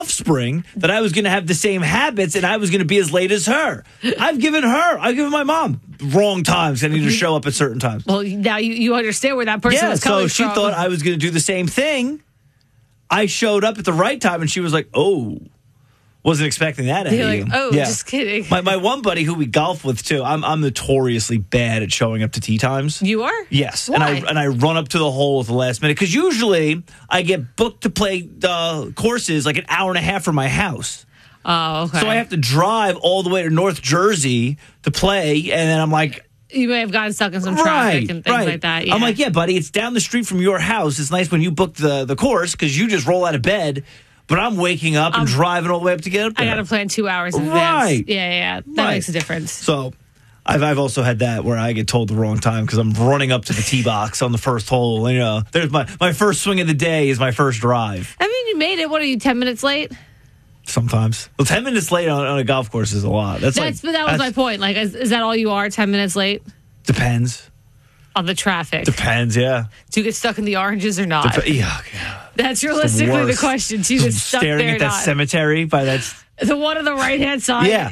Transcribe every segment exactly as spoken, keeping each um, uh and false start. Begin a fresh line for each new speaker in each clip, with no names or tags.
offspring that I was going to have the same habits and I was going to be as late as her. I've given her, I've given my mom wrong times. I need to show up at certain times.
Well, now you, you understand where that person
yeah,
was coming
so she
from.
thought I was going to do the same thing. I showed up at the right time and she was like, oh, wasn't expecting that out of
You're
you.
like, oh,
yeah.
just kidding.
My my one buddy who we golf with too, I'm I'm notoriously bad at showing up to tee times.
You are?
Yes.
Why?
And I and I run up to the hole at the last minute because usually I get booked to play uh, courses like an hour and a half from my house.
Oh, okay.
So I have to drive all the way to North Jersey to play, and then I'm like,
you may have gotten stuck in some traffic
right,
and things
right.
like that. Yeah.
I'm like, yeah, buddy, it's down the street from your house. It's nice when you book the, the course because you just roll out of bed, but I'm waking up and
um,
driving all the way up to get up there.
I got to plan two hours in
Right.
advance. Yeah, yeah, yeah. That
Right.
makes a difference.
So I've I've also had that where I get told the wrong time because I'm running up to the tee box on the first hole. You know, there's my, my first swing of the day is my first drive.
I mean, you made it. What are you, ten minutes late?
Sometimes. Well, ten minutes late on, on a golf course is a lot. That's,
That's,
like,
but that was
that's-
my point. Like, is, is that all you are, ten minutes late
Depends.
on the traffic?
Depends, yeah.
Do you get stuck in the oranges or not?
Dep- yeah, yeah.
That's realistically the,
worst.
question. Do you get stuck
Staring
there
at
or
that
not?
cemetery by that.
The one on the right-hand side?
Yeah.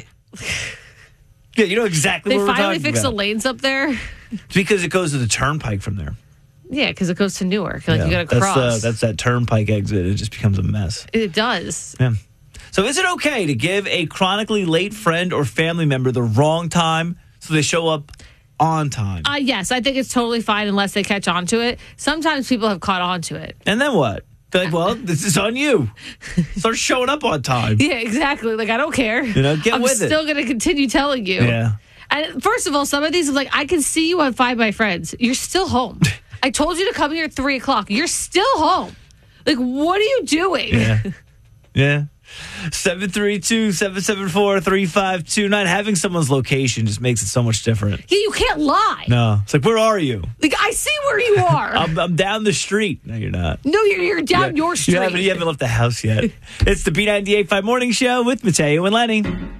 Yeah, you know exactly
They
what we're
finally
talking
fixed the
about.
lanes up there?
It's because it goes to the turnpike from there.
Yeah, because it goes to Newark. Like,
Yeah,
you got to
that's,
cross.
uh, that's that turnpike exit. It just becomes a mess.
It does.
Yeah. So is it okay to give a chronically late friend or family member the wrong time so they show up on time?
Uh, yes, I think it's totally fine unless they catch on to it. Sometimes people have caught on to it.
And then what? They're like, well, this is on you. Start showing up on time.
Yeah, exactly. Like, I don't care.
You know, get
I'm
with it.
still going to continue telling you.
Yeah.
And first of all, some of these are like, I can see you on Find My Friends. You're still home. I told you to come here at three o'clock. You're still home. Like, what are you doing?
Yeah. Yeah. seven three two, seven seven four, three five two nine. Having someone's location just makes it so much different.
Yeah, you can't lie.
No. It's like, where are you?
Like, I see where you are.
I'm, I'm down the street. No, you're not.
no, you're, you're down
Yeah,
your street.
You haven't, you haven't left the house yet. It's the B ninety-eight point five Morning Show with Mateo and Lenny.